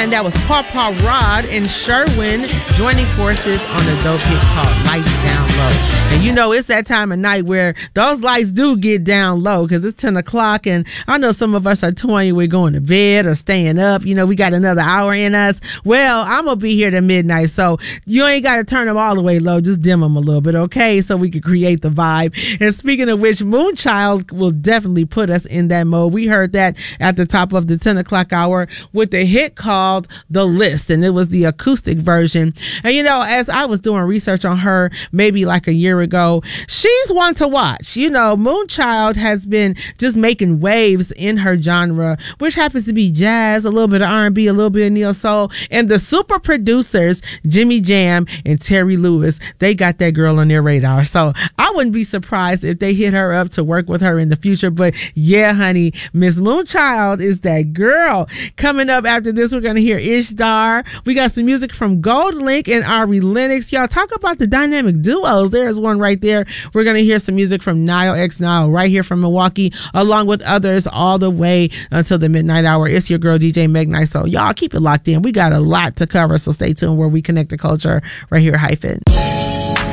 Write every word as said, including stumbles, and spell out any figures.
and that was Pawpaw Rod and Sherwin joining forces on a dope hit called Lights Down Low. And you know, it's that time of night where those lights do get down low because it's ten o'clock, and I know some of us are toying with going to bed or staying up. You know, we got another hour in us. Well, I'm going to be here to midnight, so you ain't got to turn them all the way low. Just dim them a little bit, okay, so we can create the vibe. And speaking of which, Moonchild will definitely put us in that mode. We heard that at the top of the ten o'clock hour with the hit called The List, and it was the acoustic version. And you know, as I was doing research on her maybe like a year ago, she's one to watch. You know, Moonchild has been just making waves in her genre, which happens to be jazz, a little bit of R and B, a little bit of neo soul. And the super producers, Jimmy Jam and Terry Lewis, they got that girl on their radar. So I wouldn't be surprised if they hit her up to work with her in the future. But yeah, honey, Miss Moonchild is that girl. Coming up after this, we're going to hear Ishtar. We got some music from Gold Link and Ari Lennox. Y'all, talk about the dynamic duos. There's one right there. We're going to hear some music from Nile X Nile right here from Milwaukee, along with others all the way until the midnight hour. It's your girl, D J Meg Night. So y'all keep it locked in. We got a lot to cover, so stay tuned where we connect the culture right here at Hyphen.